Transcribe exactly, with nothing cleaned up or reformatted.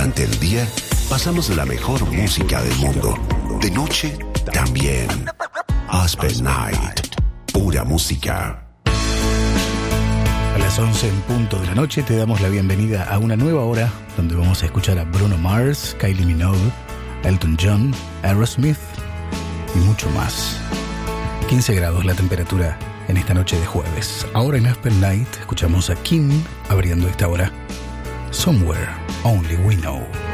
Durante el día, pasamos la mejor música del mundo. De noche, también. Aspen Night. Pura música. A las once en punto de la noche te damos la bienvenida a una nueva hora donde vamos a escuchar a Bruno Mars, Kylie Minogue, Elton John, Aerosmith y mucho más. quince grados la temperatura en esta noche de jueves. Ahora en Aspen Night escuchamos a King abriendo esta hora. Somewhere Only We Know.